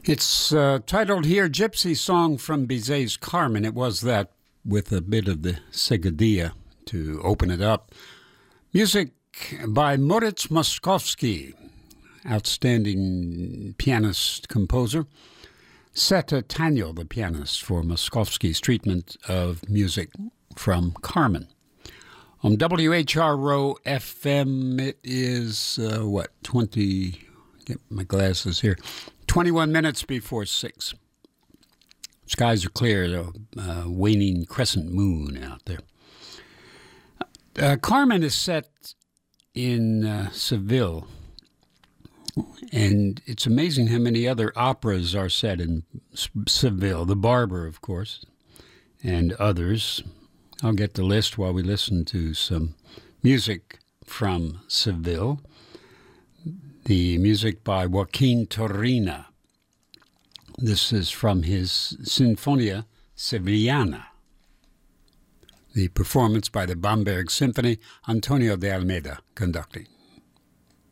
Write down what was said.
It's titled here, Gypsy Song from Bizet's Carmen. It was that with a bit of the Seguedilla to open it up. Music by Moritz Moszkowski, outstanding pianist, composer. Seta Taniel, the pianist, for Moszkowski's treatment of music from Carmen. On WHRO FM, it is, 20, get my glasses here, 21 minutes before 6. Skies are clear, the waning crescent moon out there. Carmen is set in Seville, and it's amazing how many other operas are set in Seville. The Barber, of course, and others. I'll get the list while we listen to some music from Seville. The music by Joaquin Turina. This is from his Sinfonia Sevillana. The performance by the Bamberg Symphony, Antonio de Almeida conducting.